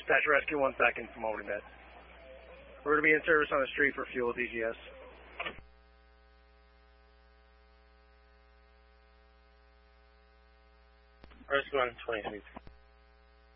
Dispatch Rescue 1 second from over to bed. We're going to be in service on the street for fuel DGS. Rescue 1, 23.